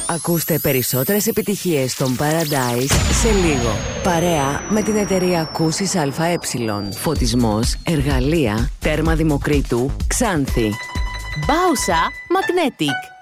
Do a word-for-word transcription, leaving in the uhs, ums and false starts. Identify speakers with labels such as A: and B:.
A: Ακούστε περισσότερες επιτυχίες των Paradise σε λίγο. Παρέα με την εταιρεία Κούσης ΑΕ. Φωτισμός, εργαλεία, τέρμα Δημοκρίτου, Ξάνθη.
B: Μπάουσα Magnetic.